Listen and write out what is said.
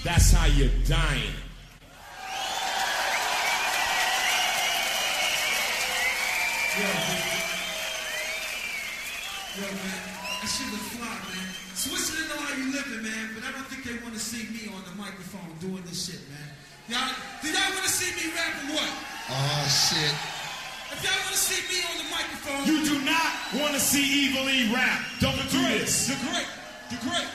That's how you're dying. Yo, man, that shit was fly, man. Switzerland know how you living, man, but I don't think they want to see me on the microphone doing this shit, man. Do y'all want to see me rap or what? Oh, shit. If y'all want to see me on the microphone... You do not want to see Evil E rap. Don't do this. You're great. You're great.